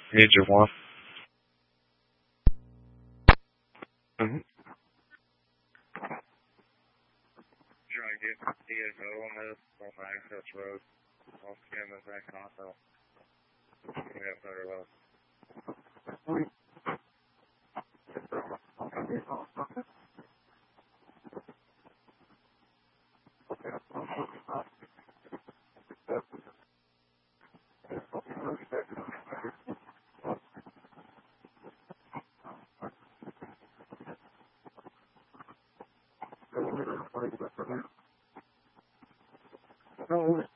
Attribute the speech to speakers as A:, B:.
A: Need your one. Mm-hmm. Trying to get DSO on this on the access road. I'll scan this back console. We have better luck. No,